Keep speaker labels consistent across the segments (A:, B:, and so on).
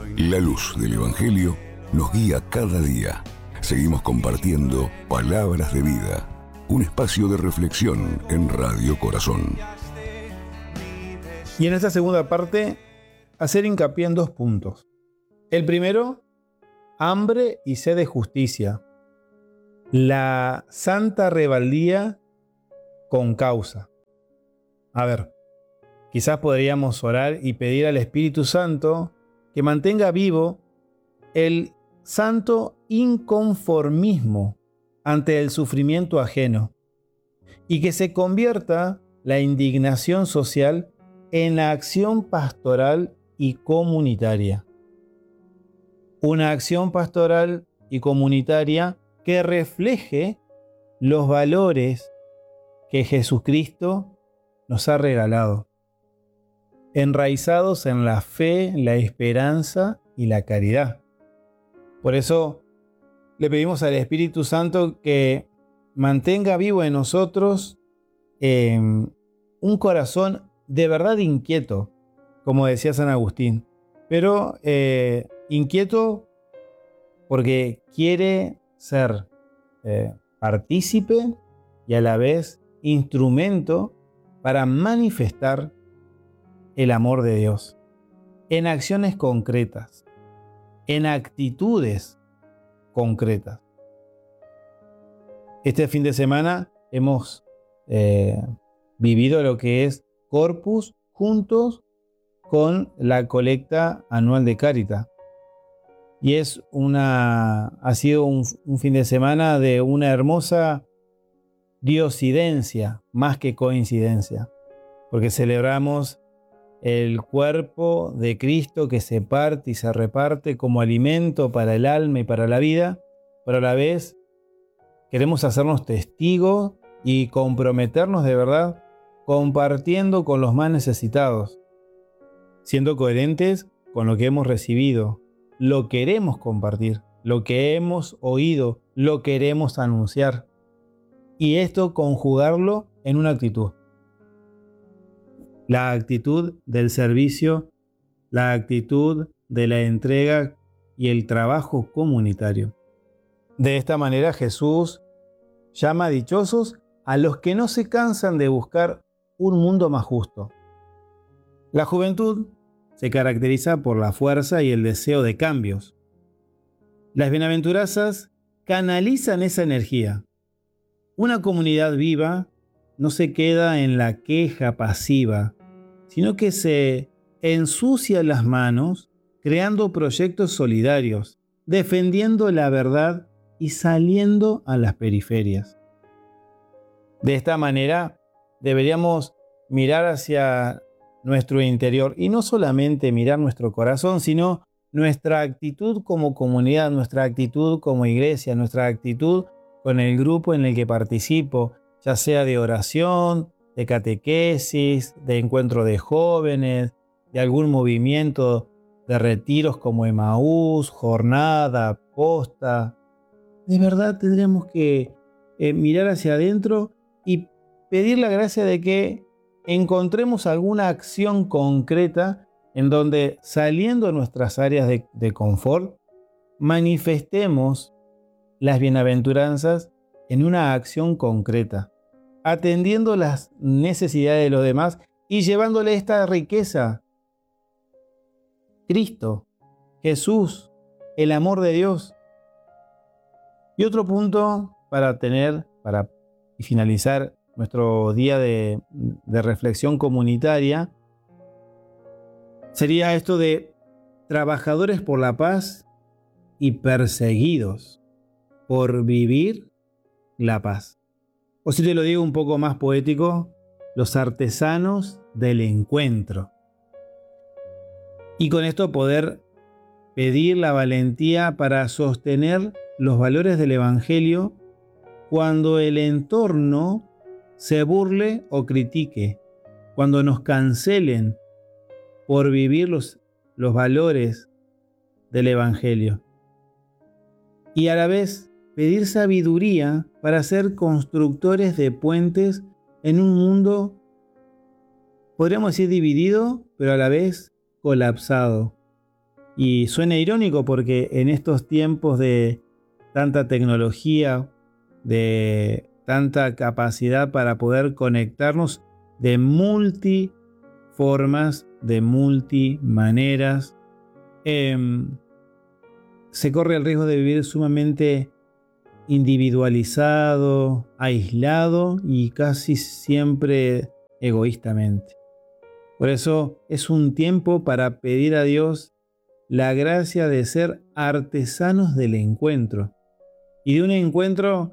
A: La luz del Evangelio nos guía cada día. Seguimos compartiendo palabras de vida, un espacio de reflexión en Radio Corazón.
B: Y en esta segunda parte, hacer hincapié en 2 puntos. El primero, hambre y sed de justicia. La santa rebeldía con causa. A ver, quizás podríamos orar y pedir al Espíritu Santo que mantenga vivo el santo inconformismo ante el sufrimiento ajeno y que se convierta la indignación social en la acción pastoral y comunitaria. Una acción pastoral y comunitaria que refleje los valores que Jesucristo nos ha regalado, enraizados en la fe, la esperanza y la caridad. Por eso le pedimos al Espíritu Santo que mantenga vivo en nosotros un corazón de verdad inquieto, como decía San Agustín, pero inquieto porque quiere ser partícipe y a la vez instrumento para manifestar el amor de Dios en acciones concretas, en actitudes concretas. Este fin de semana hemos vivido lo que es Corpus juntos con la colecta anual de Cáritas. Y ha sido un fin de semana de una hermosa diosidencia, más que coincidencia, porque celebramos el cuerpo de Cristo que se parte y se reparte como alimento para el alma y para la vida, pero a la vez queremos hacernos testigos y comprometernos de verdad compartiendo con los más necesitados, siendo coherentes con lo que hemos recibido. Lo queremos compartir, lo que hemos oído, lo queremos anunciar. Y esto conjugarlo en una actitud. La actitud del servicio, la actitud de la entrega y el trabajo comunitario. De esta manera Jesús llama dichosos a los que no se cansan de buscar un mundo más justo. La juventud se caracteriza por la fuerza y el deseo de cambios. Las bienaventuranzas canalizan esa energía. Una comunidad viva no se queda en la queja pasiva, sino que se ensucia las manos creando proyectos solidarios, defendiendo la verdad y saliendo a las periferias. De esta manera deberíamos mirar hacia nuestro interior y no solamente mirar nuestro corazón, sino nuestra actitud como comunidad, nuestra actitud como iglesia, nuestra actitud con el grupo en el que participo, ya sea de oración, de catequesis, de encuentro de jóvenes, de algún movimiento de retiros como Emaús, jornada, posta. De verdad tendremos que mirar hacia adentro y pedir la gracia de que encontremos alguna acción concreta en donde, saliendo de nuestras áreas de confort, manifestemos las bienaventuranzas en una acción concreta, atendiendo las necesidades de los demás y llevándole esta riqueza. Cristo, Jesús, el amor de Dios. Y otro punto para finalizar nuestro día de reflexión comunitaria sería esto de trabajadores por la paz y perseguidos por vivir la paz. O si te lo digo un poco más poético, los artesanos del encuentro. Y con esto poder pedir la valentía para sostener los valores del Evangelio cuando el entorno se burle o critique, cuando nos cancelen por vivir los valores del Evangelio. Y a la vez pedir sabiduría para ser constructores de puentes en un mundo, podríamos decir, dividido, pero a la vez colapsado. Y suena irónico porque en estos tiempos de tanta tecnología, de tanta capacidad para poder conectarnos de multiformas, de multimaneras, se corre el riesgo de vivir sumamente individualizado, aislado y casi siempre egoístamente. Por eso es un tiempo para pedir a Dios la gracia de ser artesanos del encuentro y de un encuentro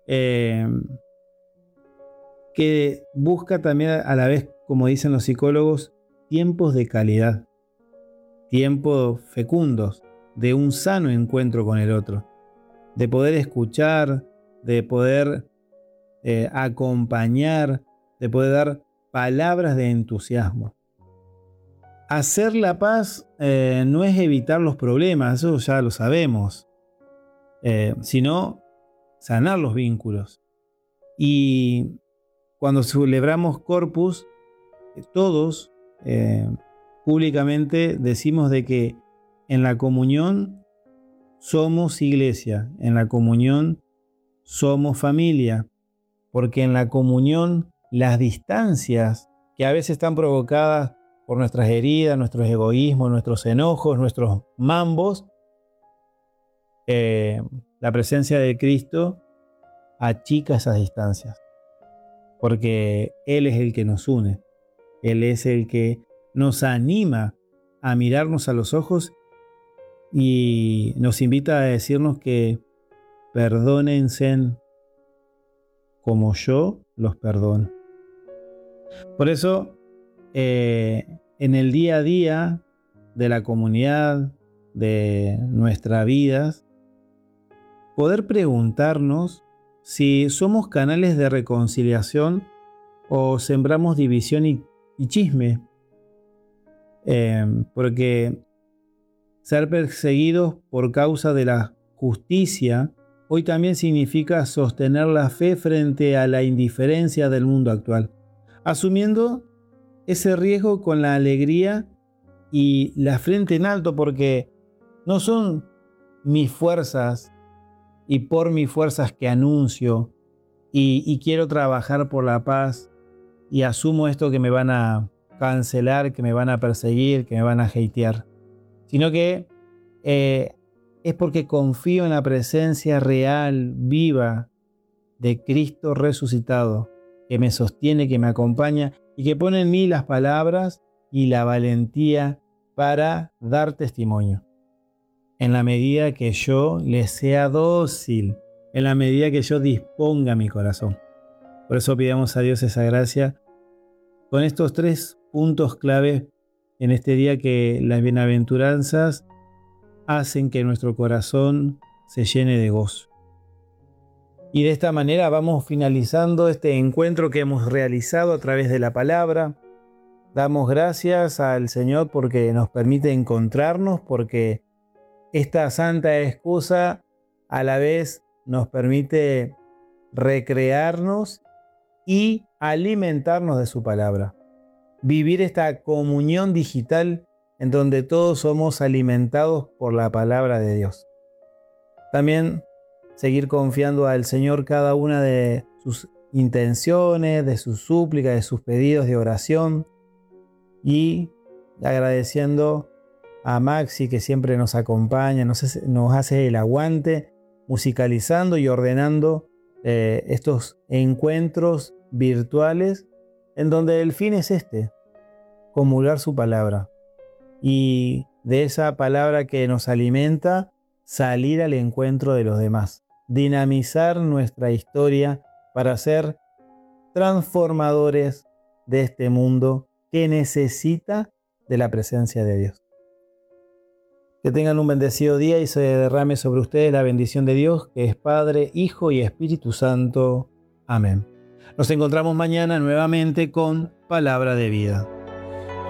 B: que busca también a la vez, como dicen los psicólogos, tiempos de calidad, tiempos fecundos, de un sano encuentro con el otro, de poder escuchar, de poder acompañar, de poder dar palabras de entusiasmo. Hacer la paz no es evitar los problemas, eso ya lo sabemos, sino sanar los vínculos. Y cuando celebramos Corpus, todos públicamente decimos de que en la comunión somos iglesia, en la comunión somos familia, porque en la comunión las distancias que a veces están provocadas por nuestras heridas, nuestros egoísmos, nuestros enojos, nuestros mambos, la presencia de Cristo achica esas distancias, porque Él es el que nos une, Él es el que nos anima a mirarnos a los ojos y nos invita a decirnos que perdónense como yo los perdono. Por eso, en el día a día de la comunidad, de nuestras vidas, poder preguntarnos si somos canales de reconciliación o sembramos división y chisme. Porque ser perseguidos por causa de la justicia hoy también significa sostener la fe frente a la indiferencia del mundo actual, asumiendo ese riesgo con la alegría y la frente en alto, porque no son mis fuerzas y por mis fuerzas que anuncio y quiero trabajar por la paz y asumo esto que me van a cancelar, que me van a perseguir, que me van a hatear, sino que es porque confío en la presencia real, viva de Cristo resucitado, que me sostiene, que me acompaña y que pone en mí las palabras y la valentía para dar testimonio. En la medida que yo le sea dócil, en la medida que yo disponga mi corazón. Por eso pidamos a Dios esa gracia con estos 3 puntos clave en este día, que las bienaventuranzas hacen que nuestro corazón se llene de gozo. Y de esta manera vamos finalizando este encuentro que hemos realizado a través de la palabra. Damos gracias al Señor porque nos permite encontrarnos, porque esta santa excusa a la vez nos permite recrearnos y alimentarnos de su palabra. Vivir esta comunión digital en donde todos somos alimentados por la palabra de Dios. También seguir confiando al Señor cada una de sus intenciones, de sus súplicas, de sus pedidos de oración, y agradeciendo a Maxi, que siempre nos acompaña, nos hace el aguante, musicalizando y ordenando estos encuentros virtuales en donde el fin es comulgar su palabra, y de esa palabra que nos alimenta, salir al encuentro de los demás, dinamizar nuestra historia para ser transformadores de este mundo que necesita de la presencia de Dios. Que tengan un bendecido día y se derrame sobre ustedes la bendición de Dios, que es Padre, Hijo y Espíritu Santo. Amén. Nos encontramos mañana nuevamente con Palabra de Vida.